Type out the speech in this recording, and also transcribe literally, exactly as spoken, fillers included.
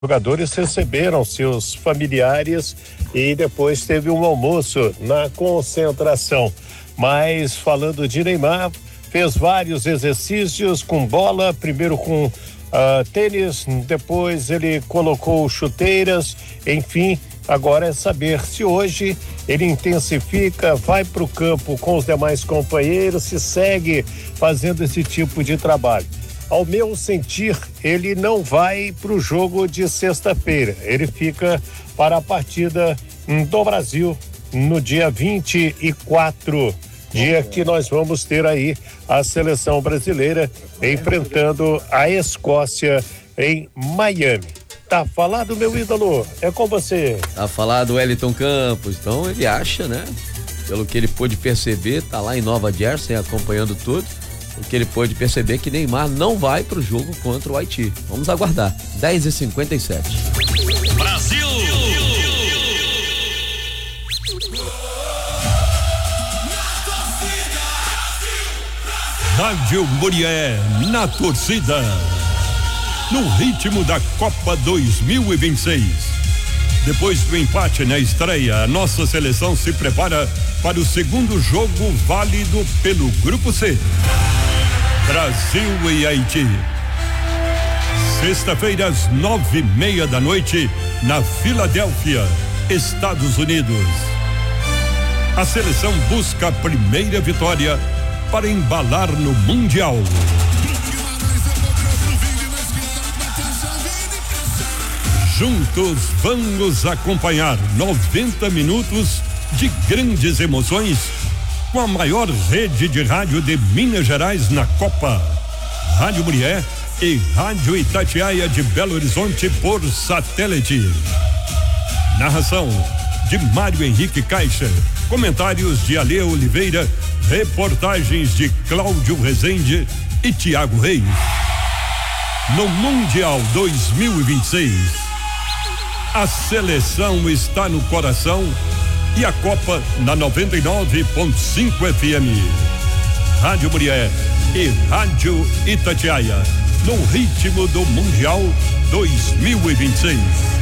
jogadores receberam seus familiares e depois teve um almoço na concentração. Mas falando de Neymar, fez vários exercícios com bola, primeiro com uh, tênis, depois ele colocou chuteiras, enfim, agora é saber se hoje ele intensifica, vai para o campo com os demais companheiros, se segue fazendo esse tipo de trabalho. Ao meu sentir, ele não vai para o jogo de sexta-feira. Ele fica para a partida do Brasil no dia vinte e quatro, dia que nós vamos ter aí a seleção brasileira enfrentando a Escócia em Miami. Tá falado, meu ídolo? É com você. Tá falado, Wellington Campos. Então ele acha, né? Pelo que ele pôde perceber, tá lá em Nova Jersey acompanhando tudo. O que ele pôde perceber que Neymar não vai pro jogo contra o Haiti. Vamos aguardar. dez e cinquenta e sete. Brasil! Rádio Murié na torcida. No ritmo da Copa dois mil e vinte e seis. Depois do empate na estreia, a nossa seleção se prepara para o segundo jogo válido pelo Grupo C. Brasil e Haiti. Sexta-feira, às nove e meia da noite, na Filadélfia, Estados Unidos. A seleção busca a primeira vitória para embalar no Mundial. Juntos vamos acompanhar noventa minutos de grandes emoções com a maior rede de rádio de Minas Gerais na Copa. Rádio Murié e Rádio Itatiaia de Belo Horizonte por satélite. Narração de Mário Henrique Caixa. Comentários de Alê Oliveira. Reportagens de Cláudio Rezende e Tiago Reis. No Mundial dois mil e vinte e seis, a seleção está no coração e a Copa na noventa e nove ponto cinco F M. Rádio Murié e Rádio Itatiaia, no ritmo do Mundial dois mil e vinte e seis.